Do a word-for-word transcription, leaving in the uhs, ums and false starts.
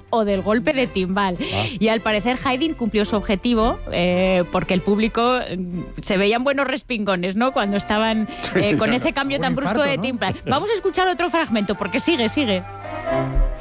o del golpe de timbal. Ah. Y al parecer Haydn cumplió su objetivo eh, porque el público eh, se veían buenos respingones, ¿no? Cuando estaban eh, con ese cambio tan brusco infarto, de timbal. ¿no? Vamos a escuchar otro fragmento porque sigue, sigue.